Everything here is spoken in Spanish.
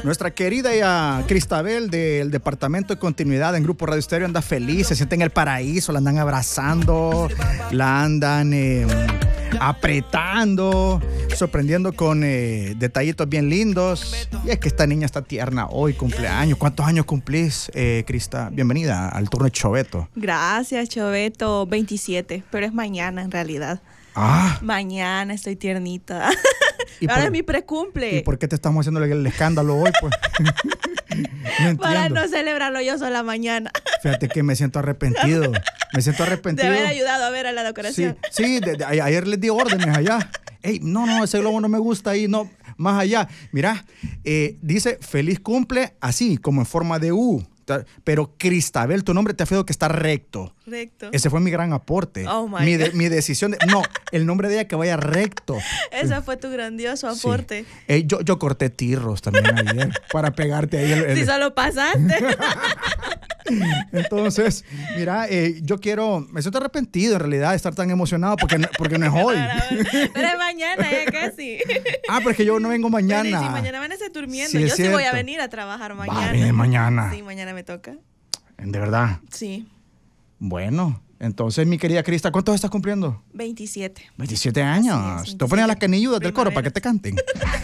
Nuestra querida Cristabel del Departamento de Continuidad en Grupo Radio Estéreo anda feliz, se siente en el paraíso, la andan abrazando, la andan apretando, sorprendiendo con detallitos bien lindos. Y es que esta niña está tierna hoy, cumpleaños. ¿Cuántos años cumplís, Crista? Bienvenida al turno de Choveto. Gracias, Choveto. 27, pero es mañana en realidad. Ah. Mañana estoy tiernita. Ahora es mi precumple. ¿Y por qué te estamos haciendo el escándalo hoy, pues? No para no celebrarlo yo sola mañana. Fíjate que me siento arrepentido. Me siento arrepentido. De haber ayudado a ver a la decoración. Sí, ayer les di órdenes allá. Ey, no, ese globo no me gusta ahí, no, más allá. Mira, dice feliz cumple, así, como en forma de U. Pero Cristabel, tu nombre te ha fijado que está recto. Recto. Ese fue mi gran aporte. Oh my God. Mi decisión. No, el nombre de ella que vaya recto. Ese fue tu grandioso aporte. Sí. Yo corté tirros también ayer para pegarte ahí. Si solo pasaste. Entonces, mira, me siento arrepentido en realidad de estar tan emocionado porque no es hoy. Pero es mañana, ya casi. Pero es que yo no vengo mañana. Pero sí, mañana van a estar durmiendo. Sí, yo sí voy a venir a trabajar mañana. Viene mañana. Sí, mañana me toca. ¿De verdad? Sí. Bueno, entonces, mi querida Crista, ¿cuántos estás cumpliendo? 27. 27 años. Sí, Te pones a las canilludas del coro para que te canten.